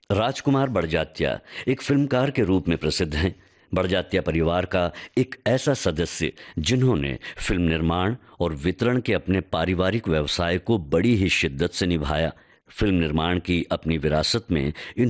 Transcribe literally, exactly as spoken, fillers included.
राजकुमार बड़जात्या एक फिल्मकार के रूप में प्रसिद्ध हैं। बड़जात्या परिवार का एक ऐसा सदस्य जिन्होंने फिल्म निर्माण और वितरण के अपने पारिवारिक व्यवसाय को बड़ी ही शिद्दत से निभाया। फिल्म निर्माण की अपनी विरासत में इन